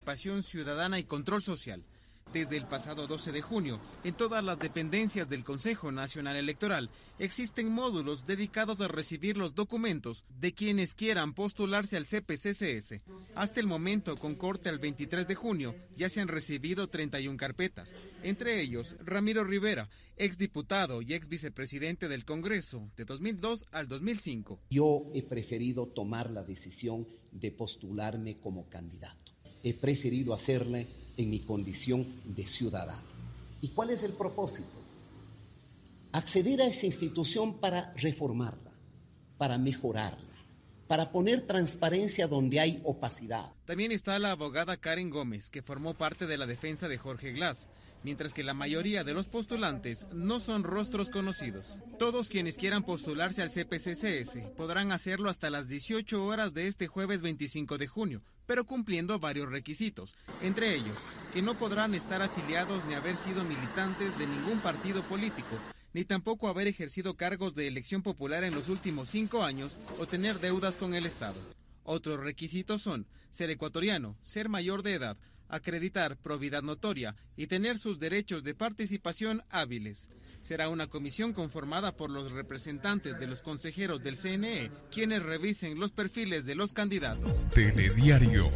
participación ciudadana y control social. Desde el pasado 12 de junio, en todas las dependencias del Consejo Nacional Electoral existen módulos dedicados a recibir los documentos de quienes quieran postularse al CPCCS. Hasta el momento, con corte al 23 de junio, ya se han recibido 31 carpetas. Entre ellos, Ramiro Rivera, exdiputado y exvicepresidente del Congreso de 2002 al 2005. Yo he preferido tomar la decisión de postularme como candidato. He preferido hacerle en mi condición de ciudadano. ¿Y cuál es el propósito? Acceder a esa institución para reformarla, para mejorarla, para poner transparencia donde hay opacidad. También está la abogada Karen Gómez, que formó parte de la defensa de Jorge Glass, mientras que la mayoría de los postulantes no son rostros conocidos. Todos quienes quieran postularse al CPCCS podrán hacerlo hasta las 18 horas de este jueves 25 de junio, pero cumpliendo varios requisitos, entre ellos que no podrán estar afiliados ni haber sido militantes de ningún partido político, ni tampoco haber ejercido cargos de elección popular en los últimos 5 años o tener deudas con el Estado. Otros requisitos son ser ecuatoriano, ser mayor de edad, acreditar probidad notoria y tener sus derechos de participación hábiles. Será una comisión conformada por los representantes de los consejeros del CNE, quienes revisen los perfiles de los candidatos. Telediario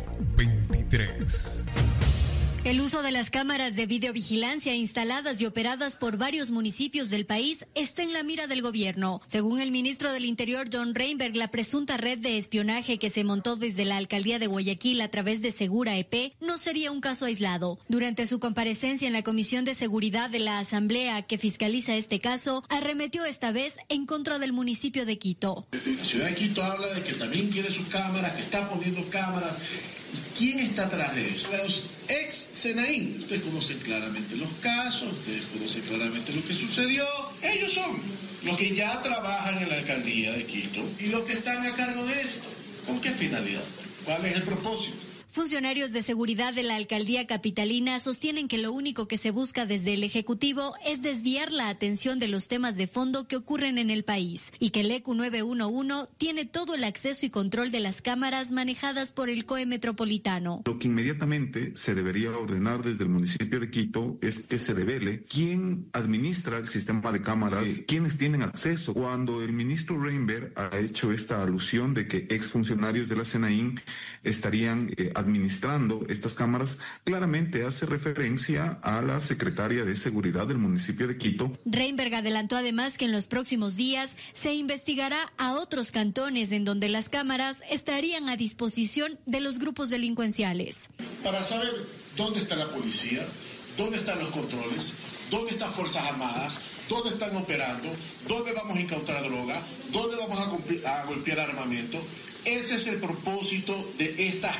23. El uso de las cámaras de videovigilancia instaladas y operadas por varios municipios del país está en la mira del gobierno. Según el ministro del Interior, John Reinberg, la presunta red de espionaje que se montó desde la alcaldía de Guayaquil a través de Segura EP no sería un caso aislado. Durante su comparecencia en la Comisión de Seguridad de la Asamblea que fiscaliza este caso, arremetió esta vez en contra del municipio de Quito. La ciudad de Quito habla de que también quiere sus cámaras, que está poniendo cámaras. ¿Quién está atrás de eso? Los ex Senaín. Ustedes conocen claramente los casos, ustedes conocen claramente lo que sucedió. Ellos son los que ya trabajan en la alcaldía de Quito y los que están a cargo de esto. ¿Con qué finalidad? ¿Cuál es el propósito? Funcionarios de seguridad de la alcaldía capitalina sostienen que lo único que se busca desde el Ejecutivo es desviar la atención de los temas de fondo que ocurren en el país y que el ECU 911 tiene todo el acceso y control de las cámaras manejadas por el COE Metropolitano. Lo que inmediatamente se debería ordenar desde el municipio de Quito es que se devele quién administra el sistema de cámaras, quiénes tienen acceso. Cuando el ministro Reinberg ha hecho esta alusión de que exfuncionarios de la SENAIN estarían administrando estas cámaras, claramente hace referencia a la secretaria de Seguridad del municipio de Quito. Reinberg adelantó además que en los próximos días se investigará a otros cantones en donde las cámaras estarían a disposición de los grupos delincuenciales. Para saber dónde está la policía, dónde están los controles, dónde están Fuerzas Armadas, dónde están operando, dónde vamos a incautar droga, dónde vamos a golpear armamento. Ese es el propósito de estas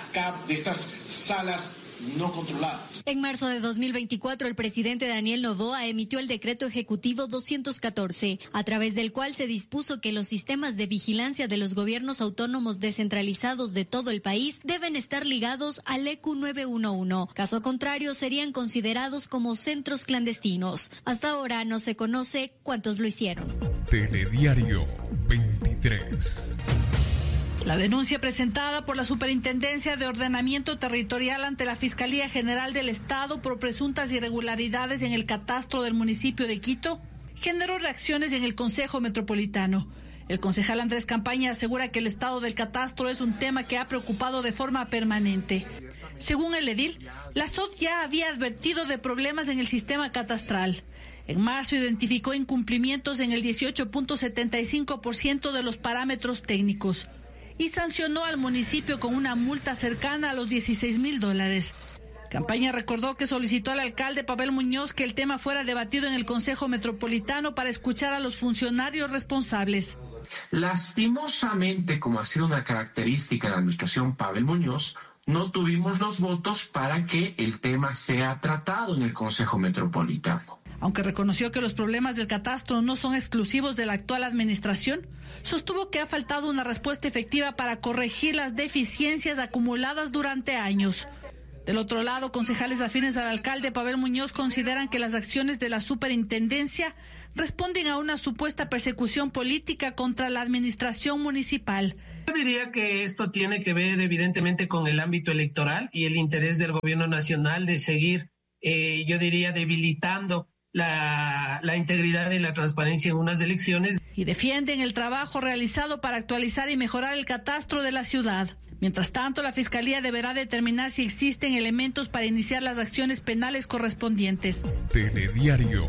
salas no controladas. En marzo de 2024, el presidente Daniel Noboa emitió el decreto ejecutivo 214, a través del cual se dispuso que los sistemas de vigilancia de los gobiernos autónomos descentralizados de todo el país deben estar ligados al ECU 911. Caso contrario, serían considerados como centros clandestinos. Hasta ahora no se conoce cuántos lo hicieron. Telediario 23. La denuncia presentada por la Superintendencia de Ordenamiento Territorial ante la Fiscalía General del Estado por presuntas irregularidades en el catastro del municipio de Quito generó reacciones en el Consejo Metropolitano. El concejal Andrés Campaña asegura que el estado del catastro es un tema que ha preocupado de forma permanente. Según el edil, la SOT ya había advertido de problemas en el sistema catastral. En marzo identificó incumplimientos en el 18.75% de los parámetros técnicos y sancionó al municipio con una multa cercana a los $16,000. Campaña recordó que solicitó al alcalde Pavel Muñoz que el tema fuera debatido en el Consejo Metropolitano para escuchar a los funcionarios responsables. Lastimosamente, como ha sido una característica de la administración Pavel Muñoz, no tuvimos los votos para que el tema sea tratado en el Consejo Metropolitano. Aunque reconoció que los problemas del catastro no son exclusivos de la actual administración, sostuvo que ha faltado una respuesta efectiva para corregir las deficiencias acumuladas durante años. Del otro lado, concejales afines al alcalde Pavel Muñoz consideran que las acciones de la superintendencia responden a una supuesta persecución política contra la administración municipal. Yo diría que esto tiene que ver evidentemente con el ámbito electoral y el interés del gobierno nacional de seguir, yo diría, debilitando la integridad y la transparencia en unas elecciones. Y defienden el trabajo realizado para actualizar y mejorar el catastro de la ciudad. Mientras tanto, la Fiscalía deberá determinar si existen elementos para iniciar las acciones penales correspondientes. Telediario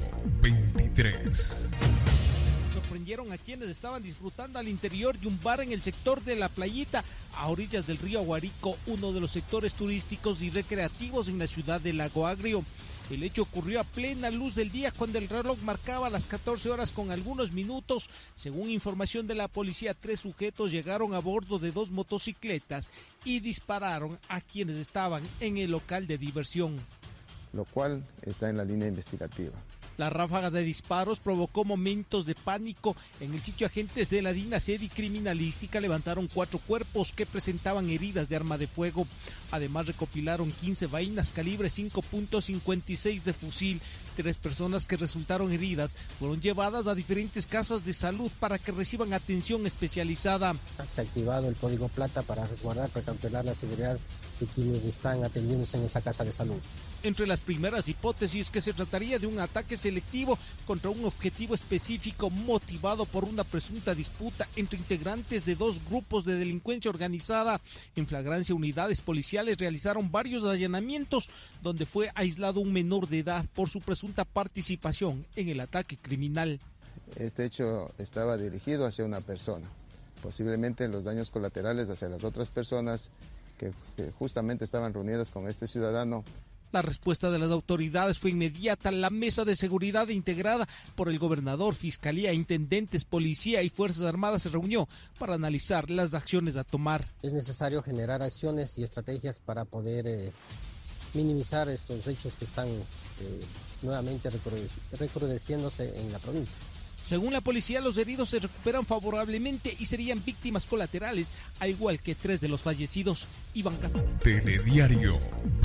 23. Sorprendieron a quienes estaban disfrutando al interior de un bar en el sector de La Playita, a orillas del río Aguarico, uno de los sectores turísticos y recreativos en la ciudad de Lago Agrio. El hecho ocurrió a plena luz del día cuando el reloj marcaba las 14 horas con algunos minutos. Según información de la policía, 3 sujetos llegaron a bordo de 2 motocicletas y dispararon a quienes estaban en el local de diversión, lo cual está en la línea investigativa. La ráfaga de disparos provocó momentos de pánico. En el sitio, agentes de la DINA Sedi Criminalística levantaron 4 cuerpos que presentaban heridas de arma de fuego. Además, recopilaron 15 vainas calibre 5.56 de fusil. 3 personas que resultaron heridas fueron llevadas a diferentes casas de salud para que reciban atención especializada. Se ha activado el código plata para resguardar, precautelar la seguridad de quienes están atendiéndose en esa casa de salud. Entre las primeras hipótesis, que se trataría de un ataque selectivo contra un objetivo específico motivado por una presunta disputa entre integrantes de 2 grupos de delincuencia organizada. En flagrancia, unidades policiales realizaron varios allanamientos donde fue aislado un menor de edad por su presunta participación en el ataque criminal. Este hecho estaba dirigido hacia una persona, posiblemente los daños colaterales hacia las otras personas que justamente estaban reunidas con este ciudadano. La respuesta de las autoridades fue inmediata. La mesa de seguridad integrada por el gobernador, fiscalía, intendentes, policía y fuerzas armadas se reunió para analizar las acciones a tomar. Es necesario generar acciones y estrategias para poder minimizar estos hechos que están nuevamente recrudeciéndose en la provincia. Según la policía, los heridos se recuperan favorablemente y serían víctimas colaterales, al igual que 3 de los fallecidos. Iván Castro. Telediario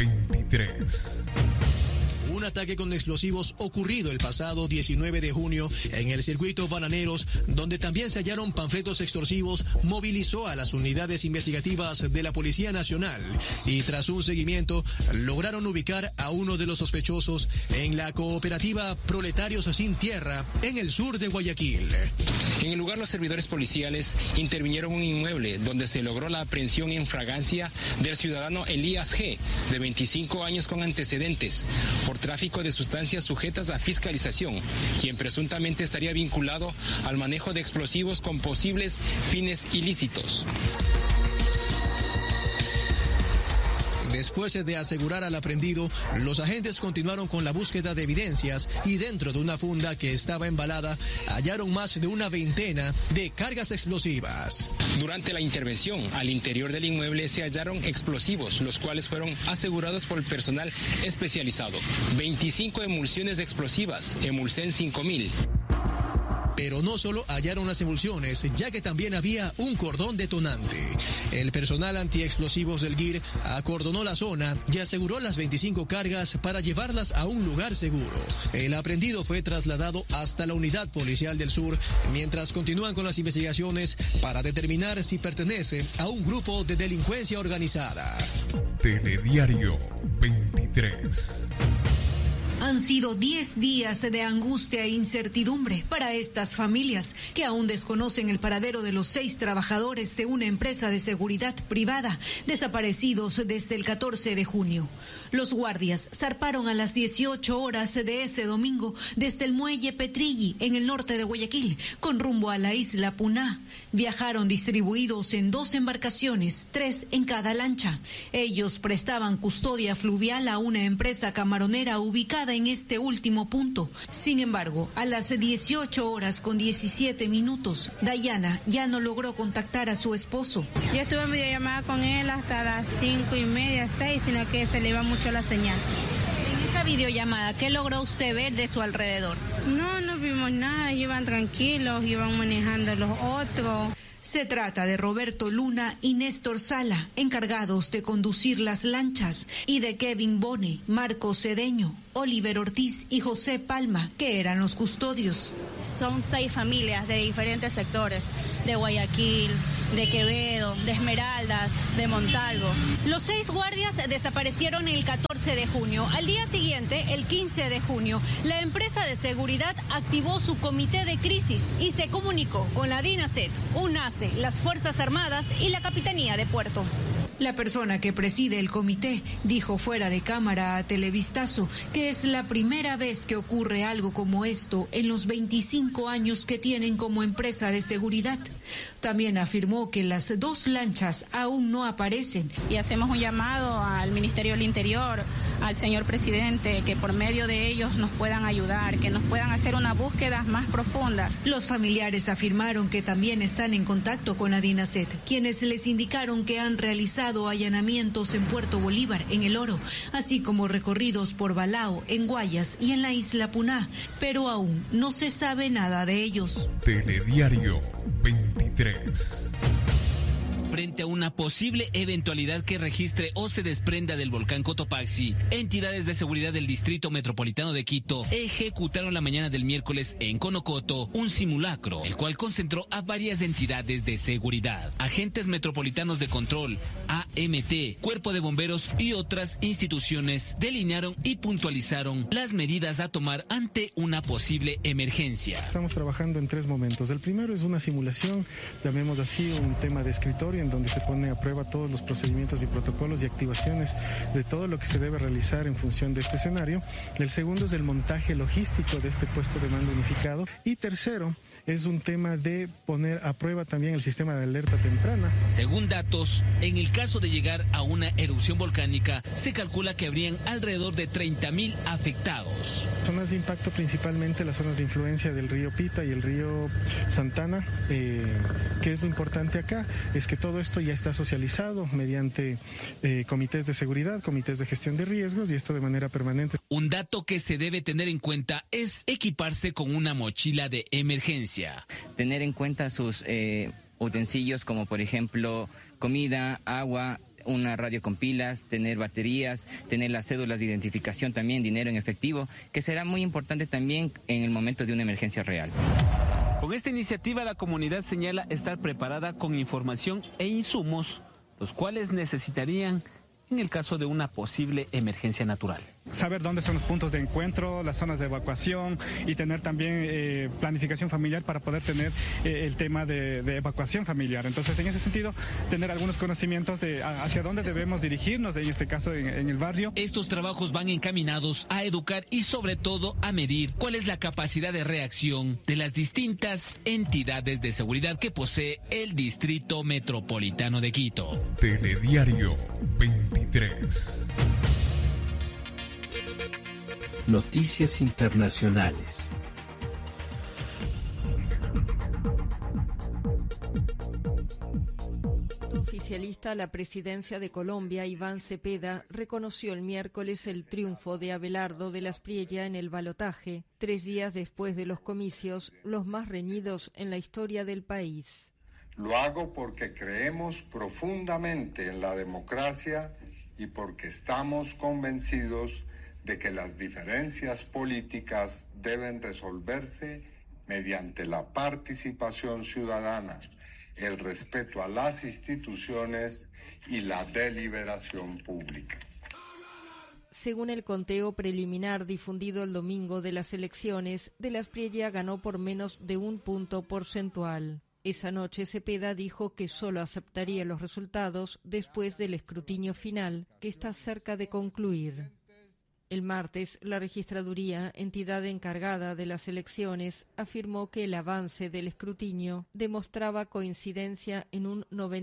23. Un ataque con explosivos ocurrido el pasado 19 de junio en el circuito Bananeros, donde también se hallaron panfletos extorsivos, movilizó a las unidades investigativas de la Policía Nacional y tras un seguimiento lograron ubicar a uno de los sospechosos en la cooperativa Proletarios Sin Tierra en el sur de Guayaquil. En el lugar, los servidores policiales intervinieron un inmueble donde se logró la aprehensión en flagrancia del ciudadano Elías G., de 25 años con antecedentes, por tráfico de sustancias sujetas a fiscalización, quien presuntamente estaría vinculado al manejo de explosivos con posibles fines ilícitos. Después de asegurar al aprendido, los agentes continuaron con la búsqueda de evidencias y dentro de una funda que estaba embalada hallaron más de una veintena de cargas explosivas. Durante la intervención, al interior del inmueble se hallaron explosivos, los cuales fueron asegurados por el personal especializado. 25 emulsiones explosivas, Emulsen 5000. Pero no solo hallaron las emulsiones, ya que también había un cordón detonante. El personal antiexplosivos del GIR acordonó la zona y aseguró las 25 cargas para llevarlas a un lugar seguro. El aprehendido fue trasladado hasta la Unidad Policial del Sur, mientras continúan con las investigaciones para determinar si pertenece a un grupo de delincuencia organizada. Telediario 23. Han sido 10 días de angustia e incertidumbre para estas familias que aún desconocen el paradero de los 6 trabajadores de una empresa de seguridad privada desaparecidos desde el 14 de junio. Los guardias zarparon a las 18 horas de ese domingo desde el muelle Petrilli en el norte de Guayaquil con rumbo a la isla Puná. Viajaron distribuidos en 2 embarcaciones, 3 en cada lancha. Ellos prestaban custodia fluvial a una empresa camaronera ubicada en este último punto. Sin embargo, a las 18 horas con 17 minutos, Dayana ya no logró contactar a su esposo. Yo estuve en videollamada con él hasta las 5:30, 6, sino que se le iba mucho la señal. En esa videollamada, ¿qué logró usted ver de su alrededor? No vimos nada, iban tranquilos, iban manejando los otros. Se trata de Roberto Luna y Néstor Sala, encargados de conducir las lanchas, y de Kevin Bone, Marco Cedeño, Oliver Ortiz y José Palma, que eran los custodios. Son 6 familias de diferentes sectores, de Guayaquil, de Quevedo, de Esmeraldas, de Montalvo. Los 6 guardias desaparecieron el 14 de junio. Al día siguiente, el 15 de junio, la empresa de seguridad activó su comité de crisis y se comunicó con la DINASET, UNACE, las Fuerzas Armadas y la Capitanía de Puerto. La persona que preside el comité dijo fuera de cámara a Televistazo que es la primera vez que ocurre algo como esto en los 25 años que tienen como empresa de seguridad. También afirmó que las 2 lanchas aún no aparecen. Y hacemos un llamado al Ministerio del Interior, al señor presidente, que por medio de ellos nos puedan ayudar, que nos puedan hacer una búsqueda más profunda. Los familiares afirmaron que también están en contacto con la DINASET, quienes les indicaron que han realizado allanamientos en Puerto Bolívar, en El Oro, así como recorridos por Balao, en Guayas y en la isla Puná, pero aún no se sabe nada de ellos. Telediario 23. Frente a una posible eventualidad que registre o se desprenda del volcán Cotopaxi, entidades de seguridad del Distrito Metropolitano de Quito ejecutaron la mañana del miércoles en Conocoto un simulacro, el cual concentró a varias entidades de seguridad, agentes metropolitanos de control, AMT, Cuerpo de Bomberos y otras instituciones delinearon y puntualizaron las medidas a tomar ante una posible emergencia. Estamos trabajando en 3 momentos. El primero es una simulación, llamemos así, un tema de escritorio, en donde se pone a prueba todos los procedimientos y protocolos y activaciones de todo lo que se debe realizar en función de este escenario. El segundo es el montaje logístico de este puesto de mando unificado. Y tercero, es un tema de poner a prueba también el sistema de alerta temprana. Según datos, en el caso de llegar a una erupción volcánica, se calcula que habrían alrededor de 30.000 afectados. Zonas de impacto, principalmente las zonas de influencia del río Pita y el río Santana. ¿Qué es lo importante acá? Es que todo esto ya está socializado mediante comités de seguridad, comités de gestión de riesgos, y esto de manera permanente. Un dato que se debe tener en cuenta es equiparse con una mochila de emergencia. Tener en cuenta sus utensilios, como por ejemplo comida, agua, una radio con pilas, tener baterías, tener las cédulas de identificación también, dinero en efectivo, que será muy importante también en el momento de una emergencia real. Con esta iniciativa, la comunidad señala estar preparada con información e insumos, los cuales necesitarían en el caso de una posible emergencia natural. Saber dónde son los puntos de encuentro, las zonas de evacuación, y tener también planificación familiar para poder tener el tema de evacuación familiar. Entonces, en ese sentido, tener algunos conocimientos de hacia dónde debemos dirigirnos, en este caso en el barrio. Estos trabajos van encaminados a educar y sobre todo a medir cuál es la capacidad de reacción de las distintas entidades de seguridad que posee el Distrito Metropolitano de Quito. Telediario 23. Noticias internacionales. Oficialista a la presidencia de Colombia, Iván Cepeda, reconoció el miércoles el triunfo de Abelardo de las Priella en el balotaje, 3 días después de los comicios, los más reñidos en la historia del país. Lo hago porque creemos profundamente en la democracia y porque estamos convencidos de que las diferencias políticas deben resolverse mediante la participación ciudadana, el respeto a las instituciones y la deliberación pública. Según el conteo preliminar difundido el domingo de las elecciones, de las Priella ganó por menos de 1 punto porcentual. Esa noche Cepeda dijo que solo aceptaría los resultados después del escrutinio final, que está cerca de concluir. El martes, la Registraduría, entidad encargada de las elecciones, afirmó que el avance del escrutinio demostraba coincidencia en un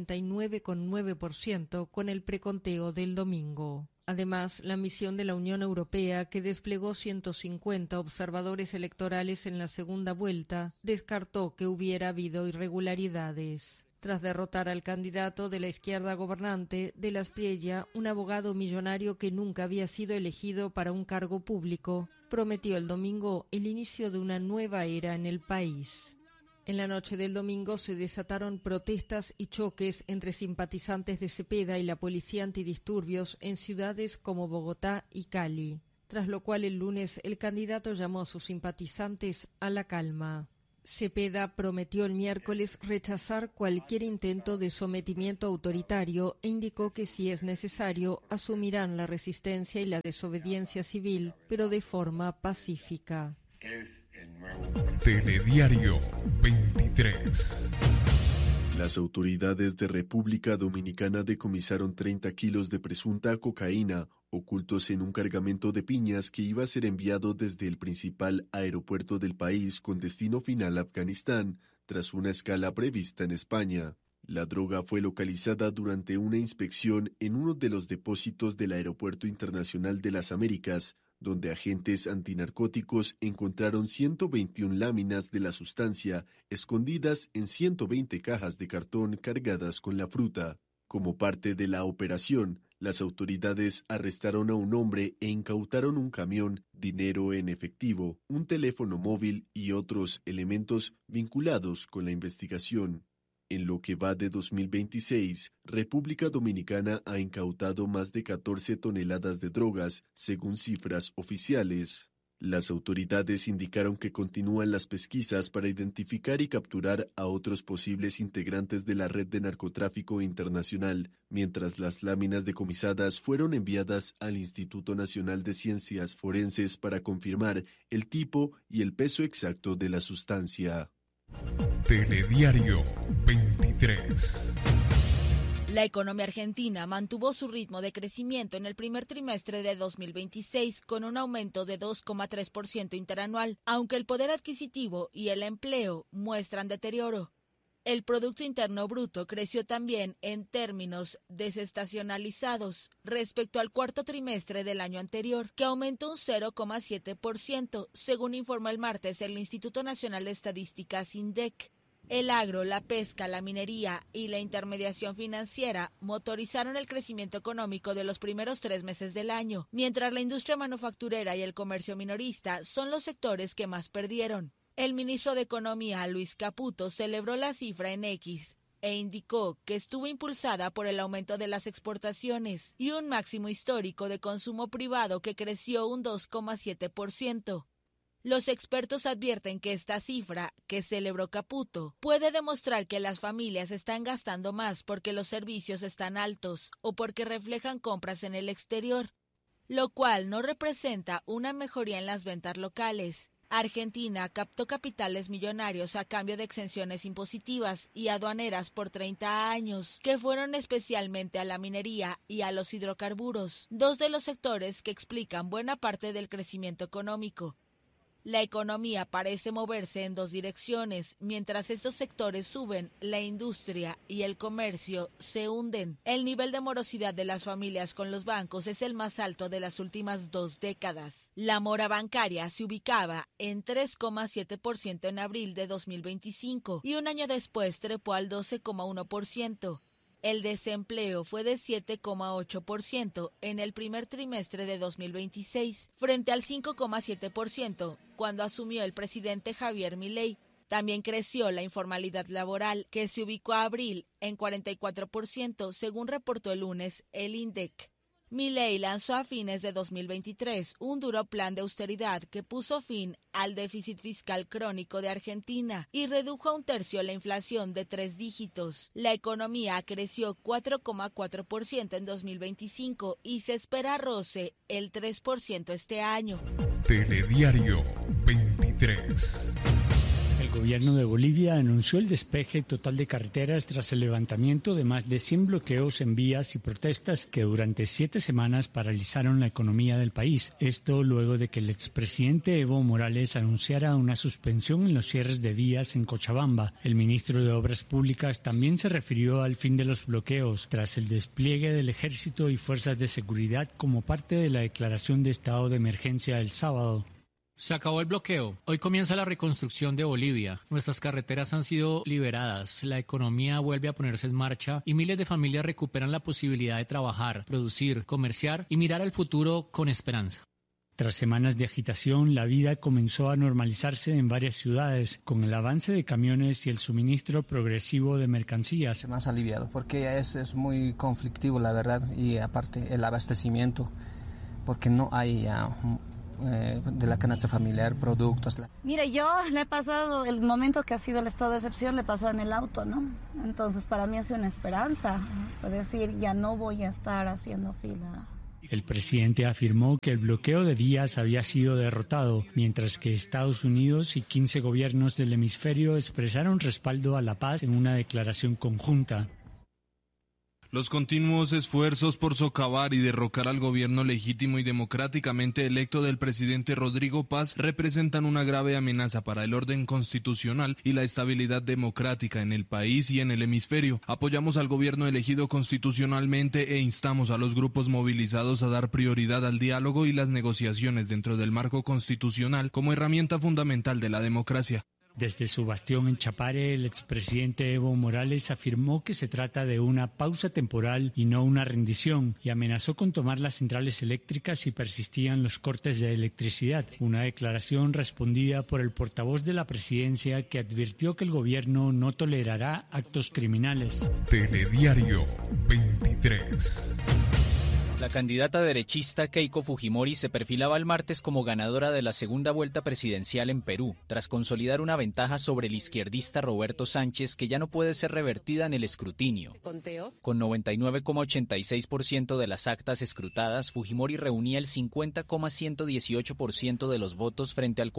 99,9% con el preconteo del domingo. Además, la misión de la Unión Europea, que desplegó 150 observadores electorales en la segunda vuelta, descartó que hubiera habido irregularidades. Tras derrotar al candidato de la izquierda gobernante, de las Priella, un abogado millonario que nunca había sido elegido para un cargo público, prometió el domingo el inicio de una nueva era en el país. En la noche del domingo se desataron protestas y choques entre simpatizantes de Cepeda y la policía antidisturbios en ciudades como Bogotá y Cali. tras lo cual el lunes el candidato llamó a sus simpatizantes a la calma. Cepeda prometió el miércoles rechazar cualquier intento de sometimiento autoritario e indicó que si es necesario asumirán la resistencia y la desobediencia civil, pero de forma pacífica. Telediario 23. Las autoridades de República Dominicana decomisaron 30 kilos de presunta cocaína ocultos en un cargamento de piñas que iba a ser enviado desde el principal aeropuerto del país con destino final a Afganistán, tras una escala prevista en España. La droga fue localizada durante una inspección en uno de los depósitos del Aeropuerto Internacional de las Américas, donde agentes antinarcóticos encontraron 121 láminas de la sustancia escondidas en 120 cajas de cartón cargadas con la fruta. Como parte de la operación, las autoridades arrestaron a un hombre e incautaron un camión, dinero en efectivo, un teléfono móvil y otros elementos vinculados con la investigación. En lo que va de 2026, República Dominicana ha incautado más de 14 toneladas de drogas, según cifras oficiales. Las autoridades indicaron que continúan las pesquisas para identificar y capturar a otros posibles integrantes de la red de narcotráfico internacional, mientras las láminas decomisadas fueron enviadas al Instituto Nacional de Ciencias Forenses para confirmar el tipo y el peso exacto de la sustancia. Telediario 23. La economía argentina mantuvo su ritmo de crecimiento en el primer trimestre de 2026 con un aumento de 2,3% interanual, aunque el poder adquisitivo y el empleo muestran deterioro. El Producto Interno Bruto creció también en términos desestacionalizados respecto al cuarto trimestre del año anterior, que aumentó un 0,7%, según informó el martes el Instituto Nacional de Estadísticas INDEC. El agro, la pesca, la minería y la intermediación financiera motorizaron el crecimiento económico de los primeros 3 meses del año, mientras la industria manufacturera y el comercio minorista son los sectores que más perdieron. El ministro de Economía, Luis Caputo, celebró la cifra en X e indicó que estuvo impulsada por el aumento de las exportaciones y un máximo histórico de consumo privado que creció un 2,7%. Los expertos advierten que esta cifra, que celebró Caputo, puede demostrar que las familias están gastando más porque los servicios están altos o porque reflejan compras en el exterior, lo cual no representa una mejoría en las ventas locales. Argentina captó capitales millonarios a cambio de exenciones impositivas y aduaneras por 30 años, que fueron especialmente a la minería y a los hidrocarburos, 2 de los sectores que explican buena parte del crecimiento económico. La economía parece moverse en 2 direcciones. Mientras estos sectores suben, la industria y el comercio se hunden. El nivel de morosidad de las familias con los bancos es el más alto de las últimas 2 décadas. La mora bancaria se ubicaba en 3,7% en abril de 2025 y un año después trepó al 12,1%. El desempleo fue de 7,8% en el primer trimestre de 2026, frente al 5,7% cuando asumió el presidente Javier Milei. También creció la informalidad laboral, que se ubicó a abril en 44%, según reportó el lunes el INDEC. Milei lanzó a fines de 2023 un duro plan de austeridad que puso fin al déficit fiscal crónico de Argentina y redujo a 1/3 la inflación de 3 dígitos. La economía creció 4,4% en 2025 y se espera roce el 3% este año. Telediario 23. El gobierno de Bolivia anunció el despeje total de carreteras tras el levantamiento de más de 100 bloqueos en vías y protestas que durante 7 semanas paralizaron la economía del país. Esto luego de que el expresidente Evo Morales anunciara una suspensión en los cierres de vías en Cochabamba. El ministro de Obras Públicas también se refirió al fin de los bloqueos tras el despliegue del ejército y fuerzas de seguridad como parte de la declaración de estado de emergencia el sábado. Se acabó el bloqueo. Hoy comienza la reconstrucción de Bolivia. Nuestras carreteras han sido liberadas, la economía vuelve a ponerse en marcha y miles de familias recuperan la posibilidad de trabajar, producir, comerciar y mirar al futuro con esperanza. Tras semanas de agitación, la vida comenzó a normalizarse en varias ciudades, con el avance de camiones y el suministro progresivo de mercancías. Más aliviado, porque es muy conflictivo, la verdad, y aparte el abastecimiento. porque no hay de la canasta familiar productos. Mira, yo le he pasado el momento que ha sido el estado de excepción, le he pasado en el auto, ¿no? Entonces para mí ha sido una esperanza, es decir, ya no voy a estar haciendo fila. El presidente afirmó que el bloqueo de vías había sido derrotado, mientras que Estados Unidos y 15 gobiernos del hemisferio expresaron respaldo a la paz en una declaración conjunta. Los continuos esfuerzos por socavar y derrocar al gobierno legítimo y democráticamente electo del presidente Rodrigo Paz representan una grave amenaza para el orden constitucional y la estabilidad democrática en el país y en el hemisferio. Apoyamos al gobierno elegido constitucionalmente e instamos a los grupos movilizados a dar prioridad al diálogo y las negociaciones dentro del marco constitucional como herramienta fundamental de la democracia. Desde su bastión en Chapare, el expresidente Evo Morales afirmó que se trata de una pausa temporal y no una rendición, y amenazó con tomar las centrales eléctricas si persistían los cortes de electricidad. Una declaración respondida por el portavoz de la presidencia, que advirtió que el gobierno no tolerará actos criminales. Telediario 23. La candidata derechista Keiko Fujimori se perfilaba el martes como ganadora de la segunda vuelta presidencial en Perú, tras consolidar una ventaja sobre el izquierdista Roberto Sánchez que ya no puede ser revertida en el escrutinio. Con 99,86% de las actas escrutadas, Fujimori reunía el 50,118% de los votos frente al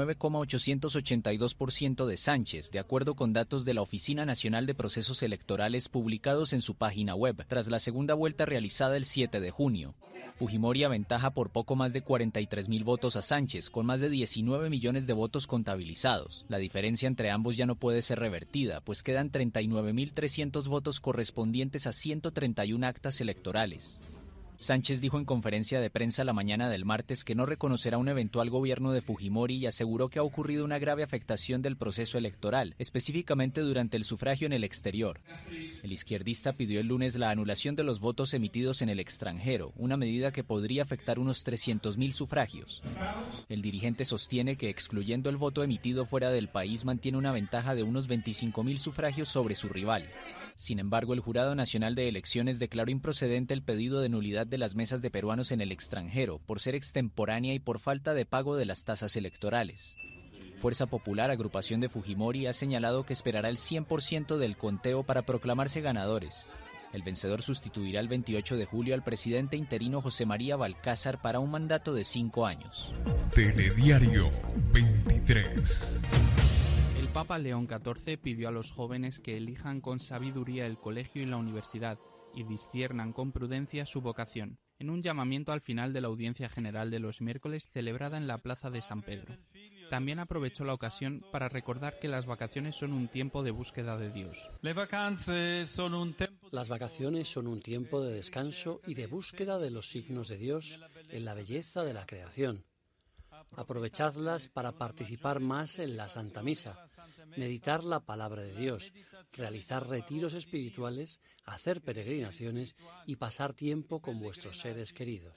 49,882% de Sánchez, de acuerdo con datos de la Oficina Nacional de Procesos Electorales publicados en su página web, tras la segunda vuelta realizada el 7 de junio. Fujimori aventaja por poco más de 43.000 votos a Sánchez, con más de 19 millones de votos contabilizados. La diferencia entre ambos ya no puede ser revertida, pues quedan 39.300 votos correspondientes a 131 actas electorales. Sánchez dijo en conferencia de prensa la mañana del martes que no reconocerá un eventual gobierno de Fujimori y aseguró que ha ocurrido una grave afectación del proceso electoral, específicamente durante el sufragio en el exterior. El izquierdista pidió el lunes la anulación de los votos emitidos en el extranjero, una medida que podría afectar unos 300.000 sufragios. El dirigente sostiene que, excluyendo el voto emitido fuera del país, mantiene una ventaja de unos 25.000 sufragios sobre su rival. Sin embargo, el Jurado Nacional de Elecciones declaró improcedente el pedido de nulidad de las mesas de peruanos en el extranjero, por ser extemporánea y por falta de pago de las tasas electorales. Fuerza Popular, agrupación de Fujimori, ha señalado que esperará el 100% del conteo para proclamarse ganadores. El vencedor sustituirá el 28 de julio al presidente interino José María Balcázar para un mandato de 5 años. Telediario 23. El Papa León XIV pidió a los jóvenes que elijan con sabiduría el colegio y la universidad y disciernan con prudencia su vocación, en un llamamiento al final de la audiencia general de los miércoles celebrada en la Plaza de San Pedro. También aprovechó la ocasión para recordar que las vacaciones son un tiempo de búsqueda de Dios. Las vacaciones son un tiempo de descanso y de búsqueda de los signos de Dios en la belleza de la creación. Aprovechadlas para participar más en la Santa Misa, meditar la palabra de Dios, realizar retiros espirituales, hacer peregrinaciones y pasar tiempo con vuestros seres queridos.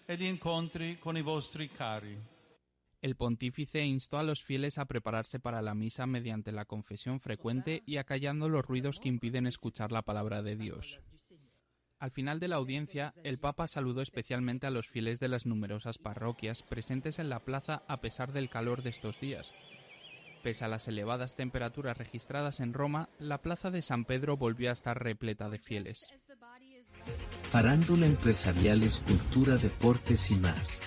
El pontífice instó a los fieles a prepararse para la misa mediante la confesión frecuente y acallando los ruidos que impiden escuchar la palabra de Dios. Al final de la audiencia, el Papa saludó especialmente a los fieles de las numerosas parroquias presentes en la plaza a pesar del calor de estos días. Pese a las elevadas temperaturas registradas en Roma, la plaza de San Pedro volvió a estar repleta de fieles. Farándula, empresariales, cultura, deportes y más.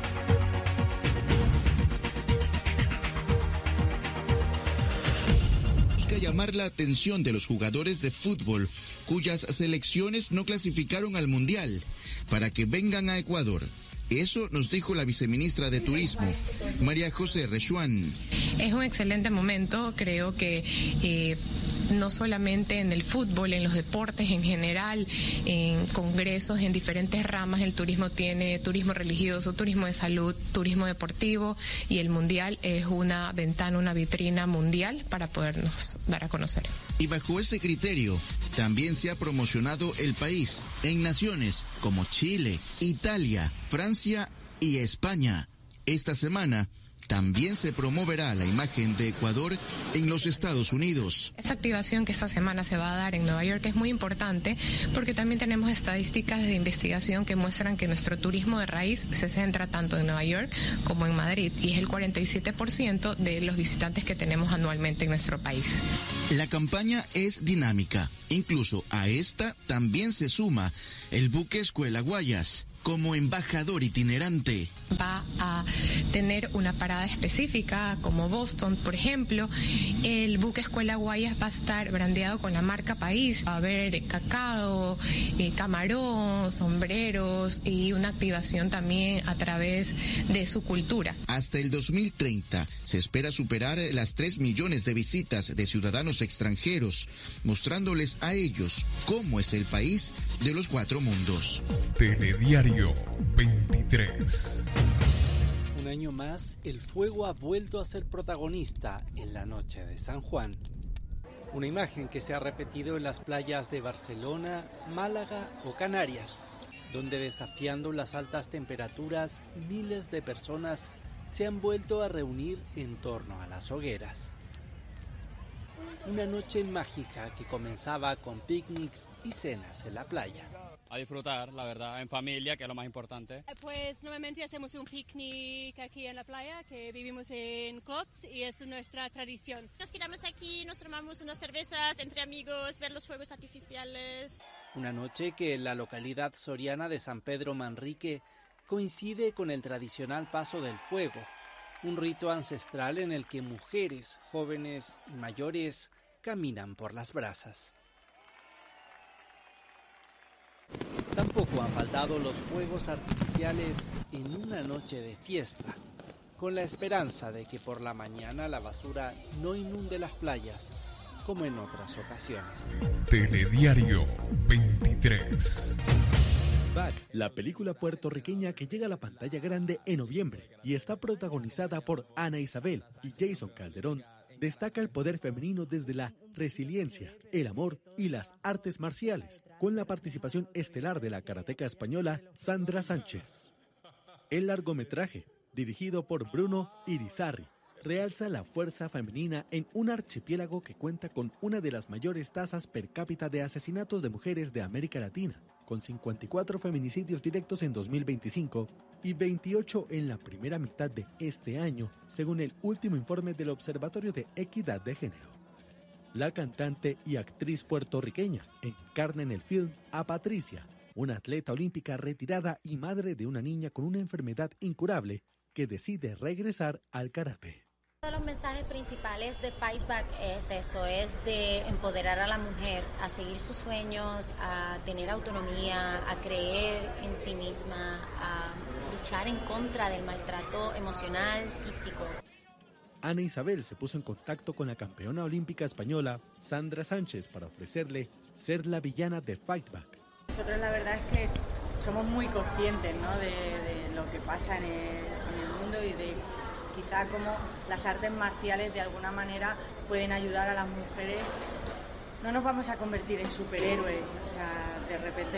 Llamar la atención de los jugadores de fútbol cuyas selecciones no clasificaron al Mundial para que vengan a Ecuador. Eso nos dijo la viceministra de Turismo, María José Rechuán. Es un excelente momento, creo que no solamente en el fútbol, en los deportes en general, en congresos, en diferentes ramas, el turismo tiene turismo religioso, turismo de salud, turismo deportivo, y el Mundial es una ventana, una vitrina mundial para podernos dar a conocer. Y bajo ese criterio, también se ha promocionado el país en naciones como Chile, Italia, Francia y España. Esta semana también se promoverá la imagen de Ecuador en los Estados Unidos. Esta activación que esta semana se va a dar en Nueva York es muy importante porque también tenemos estadísticas de investigación que muestran que nuestro turismo de raíz se centra tanto en Nueva York como en Madrid y es el 47% de los visitantes que tenemos anualmente en nuestro país. La campaña es dinámica. Incluso a esta también se suma el buque Escuela Guayas como embajador itinerante. Va a tener una parada específica como Boston, por ejemplo. El buque Escuela Guayas va a estar brandeado con la marca país. Va a haber cacao, camarón, sombreros y una activación también a través de su cultura. Hasta el 2030 se espera superar las 3 millones de visitas de ciudadanos extranjeros, mostrándoles a ellos cómo es el país de los 4 mundos. Telediario 23. Un año más, el fuego ha vuelto a ser protagonista en la noche de San Juan. Una imagen que se ha repetido en las playas de Barcelona, Málaga o Canarias, donde desafiando las altas temperaturas, miles de personas se han vuelto a reunir en torno a las hogueras. Una noche mágica que comenzaba con picnics y cenas en la playa. A disfrutar, la verdad, en familia, que es lo más importante. Pues normalmente hacemos un picnic aquí en la playa, que vivimos en Clots y es nuestra tradición. Nos quedamos aquí, nos tomamos unas cervezas entre amigos, ver los fuegos artificiales. Una noche que en la localidad soriana de San Pedro Manrique coincide con el tradicional paso del fuego, un rito ancestral en el que mujeres, jóvenes y mayores caminan por las brasas. Tampoco han faltado los fuegos artificiales en una noche de fiesta, con la esperanza de que por la mañana la basura no inunde las playas, como en otras ocasiones. Telediario 23. Back, la película puertorriqueña que llega a la pantalla grande en noviembre y está protagonizada por Ana Isabel y Jason Calderón, destaca el poder femenino desde la resiliencia, el amor y las artes marciales, con la participación estelar de la karateca española Sandra Sánchez. El largometraje, dirigido por Bruno Irizarry, realza la fuerza femenina en un archipiélago que cuenta con una de las mayores tasas per cápita de asesinatos de mujeres de América Latina, con 54 feminicidios directos en 2025 y 28 en la primera mitad de este año, según el último informe del Observatorio de Equidad de Género. La cantante y actriz puertorriqueña encarna en el film a Patricia, una atleta olímpica retirada y madre de una niña con una enfermedad incurable que decide regresar al karate. Uno de los mensajes principales de Fight Back es eso, es de empoderar a la mujer a seguir sus sueños, a tener autonomía, a creer en sí misma, a luchar en contra del maltrato emocional, físico. Ana Isabel se puso en contacto con la campeona olímpica española Sandra Sánchez para ofrecerle ser la villana de Fight Back. Nosotros la verdad es que somos muy conscientes, ¿no?, de lo que pasa en el mundo y de quizá cómo las artes marciales de alguna manera pueden ayudar a las mujeres. No nos vamos a convertir en superhéroes, o sea, de repente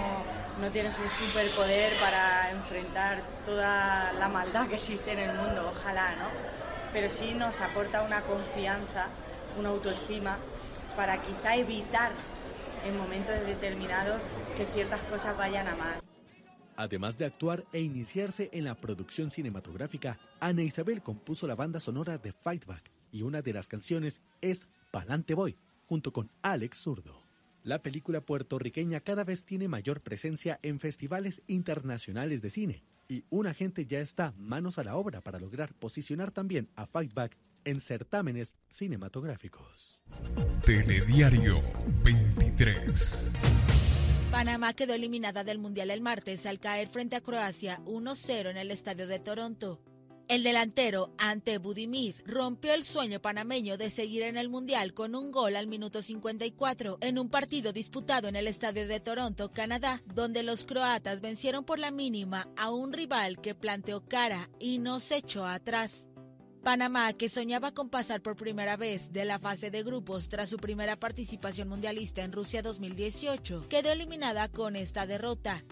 no tienes un superpoder para enfrentar toda la maldad que existe en el mundo, ojalá, ¿no? Pero sí nos aporta una confianza, una autoestima para quizá evitar en momentos determinados que ciertas cosas vayan a mal. Además de actuar e iniciarse en la producción cinematográfica, Ana Isabel compuso la banda sonora de Fight Back y una de las canciones es Pa'lante Voy, junto con Alex Zurdo. La película puertorriqueña cada vez tiene mayor presencia en festivales internacionales de cine y un agente ya está manos a la obra para lograr posicionar también a Fight Back en certámenes cinematográficos. Telediario 23. Panamá quedó eliminada del Mundial el martes al caer frente a Croacia 1-0 en el estadio de Toronto. El delantero, Ante Budimir, rompió el sueño panameño de seguir en el Mundial con un gol al minuto 54 en un partido disputado en el estadio de Toronto, Canadá, donde los croatas vencieron por la mínima a un rival que planteó cara y no se echó atrás. Panamá, que soñaba con pasar por primera vez de la fase de grupos tras su primera participación mundialista en Rusia 2018, quedó eliminada con esta derrota.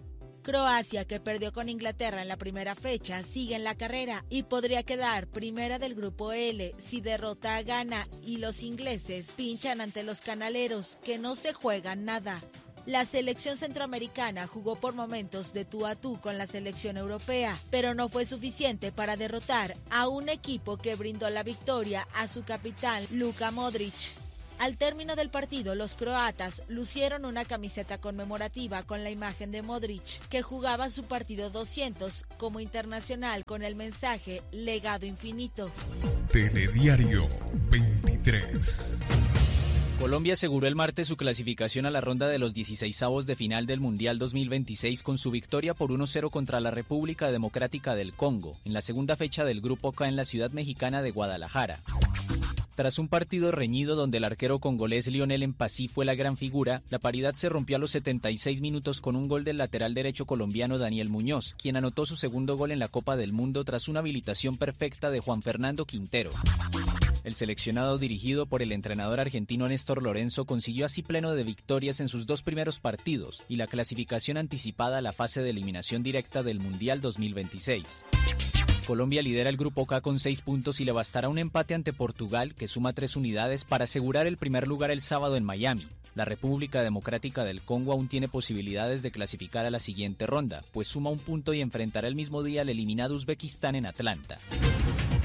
Croacia, que perdió con Inglaterra en la primera fecha, sigue en la carrera y podría quedar primera del grupo L si derrota a Ghana, y los ingleses pinchan ante los canaleros, que no se juegan nada. La selección centroamericana jugó por momentos de tú a tú con la selección europea, pero no fue suficiente para derrotar a un equipo que brindó la victoria a su capitán Luka Modric. Al término del partido, los croatas lucieron una camiseta conmemorativa con la imagen de Modric, que jugaba su partido 200 como internacional con el mensaje Legado Infinito. Telediario 23. Colombia aseguró el martes su clasificación a la ronda de los 16avos de final del Mundial 2026 con su victoria por 1-0 contra la República Democrática del Congo, en la segunda fecha del Grupo K en la ciudad mexicana de Guadalajara. Tras un partido reñido donde el arquero congolés Lionel Mpassi fue la gran figura, la paridad se rompió a los 76 minutos con un gol del lateral derecho colombiano Daniel Muñoz, quien anotó su segundo gol en la Copa del Mundo tras una habilitación perfecta de Juan Fernando Quintero. El seleccionado dirigido por el entrenador argentino Néstor Lorenzo consiguió así pleno de victorias en sus 2 primeros partidos y la clasificación anticipada a la fase de eliminación directa del Mundial 2026. Colombia lidera el Grupo K con 6 puntos y le bastará un empate ante Portugal, que suma 3 unidades, para asegurar el primer lugar el sábado en Miami. La República Democrática del Congo aún tiene posibilidades de clasificar a la siguiente ronda, pues suma 1 punto y enfrentará el mismo día al eliminado Uzbekistán en Atlanta.